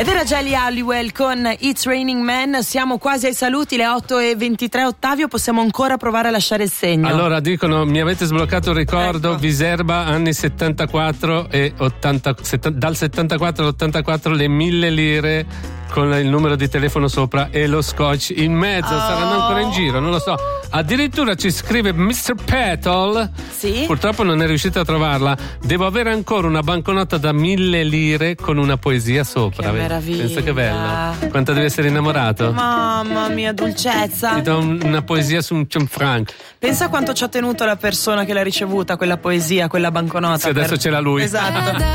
Ed era Geli Halliwell con It's Raining Men. Siamo quasi ai saluti, le 8:23. Ottavio, possiamo ancora provare a lasciare il segno. Allora dicono: mi avete sbloccato il ricordo, Ecco. Viserba anni 74 e 80, dal 74 all'84 le 1.000 lire con il numero di telefono sopra e lo scotch in mezzo. Saranno ancora in giro, non lo so. Addirittura ci scrive Mr. Petal. Sì? Purtroppo non è riuscito a trovarla. Devo avere ancora una banconota da 1.000 lire con una poesia sopra. Che vedi? meraviglia. Pensa che bello. Quanto deve essere innamorato? Mamma mia, dolcezza. Ti do una poesia su un cianfranc. Pensa quanto ci ha tenuto la persona che l'ha ricevuta, quella poesia, quella banconota. Se adesso ce l'ha lui. Esatto.